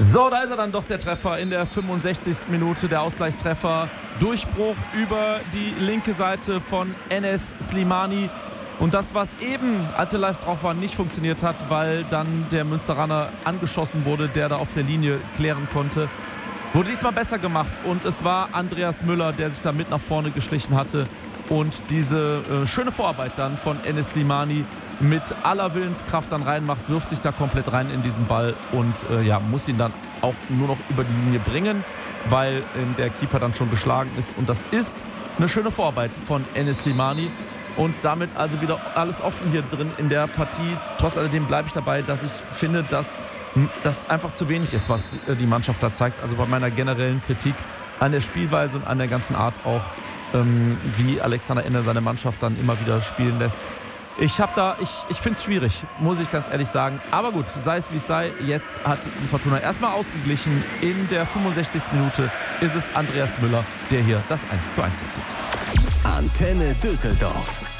So, da ist er dann doch, der Treffer in der 65. Minute, der Ausgleichstreffer. Durchbruch über die linke Seite von Enes Slimani. Und das, was eben, als wir live drauf waren, nicht funktioniert hat, weil dann der Münsteraner angeschossen wurde, der da auf der Linie klären konnte, wurde diesmal besser gemacht. Und es war Andreas Müller, der sich da mit nach vorne geschlichen hatte. Und diese schöne Vorarbeit dann von Enes Slimani mit aller Willenskraft dann reinmacht, wirft sich da komplett rein in diesen Ball und muss ihn dann auch nur noch über die Linie bringen, weil der Keeper dann schon geschlagen ist. Und das ist eine schöne Vorarbeit von Enes Slimani. Und damit also wieder alles offen hier drin in der Partie. Trotz alledem bleibe ich dabei, dass ich finde, dass das einfach zu wenig ist, was die Mannschaft da zeigt. Also bei meiner generellen Kritik an der Spielweise und an der ganzen Art auch, wie Alexander Enne seine Mannschaft dann immer wieder spielen lässt. Ich finde es schwierig, muss ich ganz ehrlich sagen. Aber gut, sei es wie es sei, jetzt hat die Fortuna erstmal ausgeglichen. In der 65. Minute ist es Andreas Müller, der hier das 1:1 erzielt. Antenne Düsseldorf.